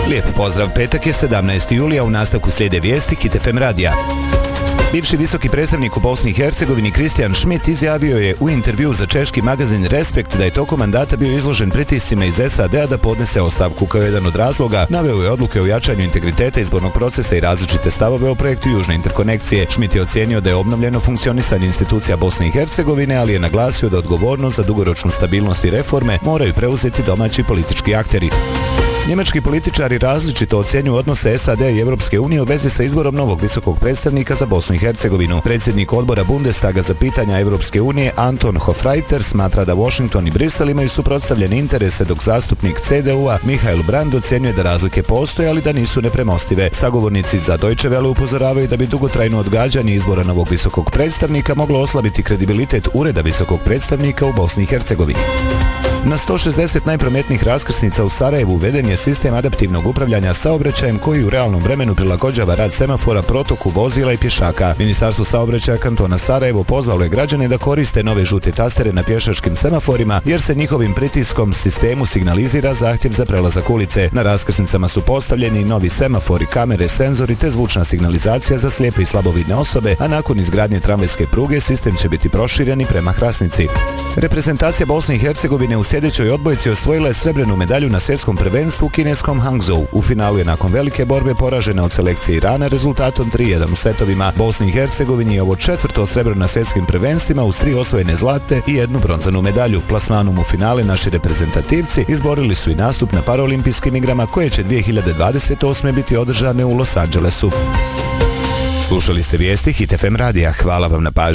Lijep pozdrav, petak je 17. julija, u nastavku slijede vijesti Hit FM radija. Bivši visoki predstavnik u Bosni i Hercegovini Kristijan Schmidt izjavio je u intervju za češki magazin Respekt da je tokom mandata bio izložen pritiscima iz SAD-a da podnese ostavku. Kao jedan od razloga naveo je odluke o jačanju integriteta izbornog procesa i različite stavove o projektu Južne interkonekcije. Schmidt je ocijenio da je obnovljeno funkcionisanje institucija Bosne i Hercegovine, ali je naglasio da odgovornost za dugoročnu stabilnost i reforme moraju preuzeti domaći politički akteri. Njemački političari različito ocjenjuju odnose SAD i Europske unije u vezi sa izborom novog visokog predstavnika za Bosnu i Hercegovinu. Predsjednik odbora Bundestaga za pitanja Europske unije Anton Hofreiter smatra da Washington i Brisel imaju suprotstavljene interese, dok zastupnik CDU-a Michael Brand ocjenjuje da razlike postoje, ali da nisu nepremostive. Sagovornici za Deutsche Welle upozoravaju da bi dugotrajno odgađanje izbora novog visokog predstavnika moglo oslabiti kredibilitet Ureda visokog predstavnika u Bosni i Hercegovini. Na 160 najprometnijih raskrsnica u Sarajevu uveden je sistem adaptivnog upravljanja saobraćajem koji u realnom vremenu prilagođava rad semafora protoku vozila i pješaka. Ministarstvo saobraćaja kantona Sarajevo pozvalo je građane da koriste nove žute tastere na pješačkim semaforima, jer se njihovim pritiskom sistemu signalizira zahtjev za prelazak ulice. Na raskrsnicama su postavljeni novi semafori, kamere, senzori te zvučna signalizacija za slijepe i slabovidne osobe, a nakon izgradnje tramvajske pruge sistem će biti proširen i prema Hrasnici. Reprezentacija Bosne i Hercegovine u sljedećoj odbojci osvojila je srebrnu medalju na svjetskom prvenstvu u kineskom Hangzhou. U finalu je nakon velike borbe poražena od selekcije Irana rezultatom 3:1 u setovima. Bosni i Hercegovini je ovo četvrto srebro na svjetskim prvenstvima uz 3 osvojene zlate i 1 bronzanu medalju. Plasmanom u finale naši reprezentativci izborili su i nastup na paraolimpijskim igrama koje će 2028. biti održane u Los Angelesu. Slušali ste vijesti Hit FM radija. Hvala vam na pažnji.